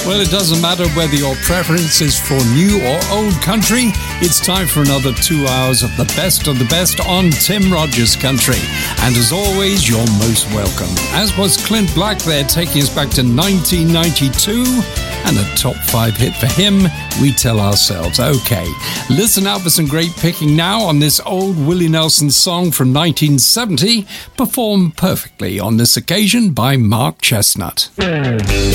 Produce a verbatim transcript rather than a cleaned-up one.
Well, it doesn't matter whether your preference is for new or old country. It's time for another two hours of the best of the best on Tim Rogers Country. And as always, you're most welcome. As was Clint Black there, taking us back to nineteen ninety-two. And a top five hit for him, we tell ourselves, okay, listen out for some great picking now on this old Willie Nelson song from nineteen seventy, performed perfectly on this occasion by Mark Chestnut.